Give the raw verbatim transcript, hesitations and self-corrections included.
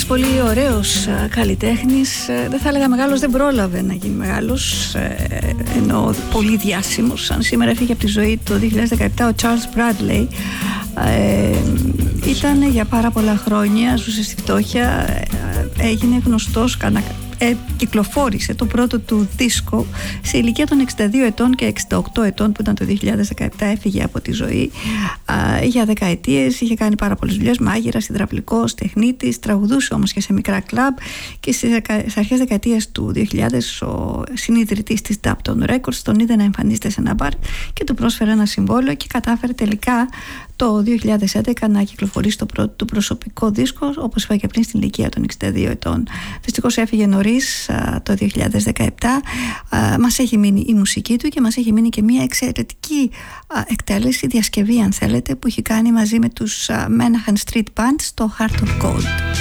Ένας πολύ ωραίος καλλιτέχνης, δεν θα έλεγα μεγάλος, δεν πρόλαβε να γίνει μεγάλος, ενώ πολύ διάσημος. Αν σήμερα έφυγε από τη ζωή το δύο χιλιάδες δεκαεπτά ο Charles Bradley, ε, ήταν για πάρα πολλά χρόνια, ζούσε στη φτώχεια, έγινε γνωστός κανα... Ε, κυκλοφόρησε το πρώτο του δίσκο σε ηλικία των εξήντα δύο ετών και εξήντα οκτώ ετών, που ήταν το δύο χιλιάδες δεκαεπτά. Έφυγε από τη ζωή α, για δεκαετίες. Είχε κάνει πάρα πολλές δουλειές, μάγειρας, υδραυλικός, τεχνίτης, τραγουδούσε όμως και σε μικρά κλαμπ, και στις αρχές δεκαετίες του δύο χιλιάδες ο συνιδρυτής της Dapton Records τον είδε να εμφανίζεται σε ένα μπαρ και του πρόσφερε ένα συμβόλαιο και κατάφερε τελικά το δύο χιλιάδες έντεκα να κυκλοφορήσει το πρώτο του προσωπικό δίσκο, όπως είπα και πριν, στην ηλικία των εξήντα δύο ετών. Δυστυχώς έφυγε νωρίς το δύο χιλιάδες δεκαεπτά. Μας έχει μείνει η μουσική του και μας έχει μείνει και μια εξαιρετική εκτέλεση, διασκευή αν θέλετε, που έχει κάνει μαζί με τους Menahan Street Band στο Heart of Gold.